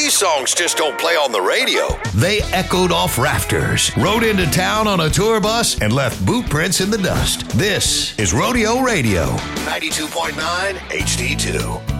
These songs just don't play on the radio. They echoed off rafters, rode into town on a tour bus, and left boot prints in the dust. This is Rodeo Radio. 92.9 HD2.